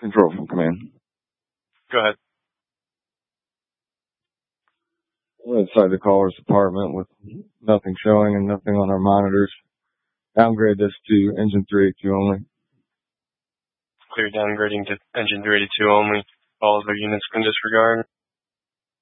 Control from command. Go ahead. We're inside the caller's apartment with nothing showing and nothing on our monitors. Downgrade this to engine 382 only. Clear downgrading to engine 382 only. All other units can disregard.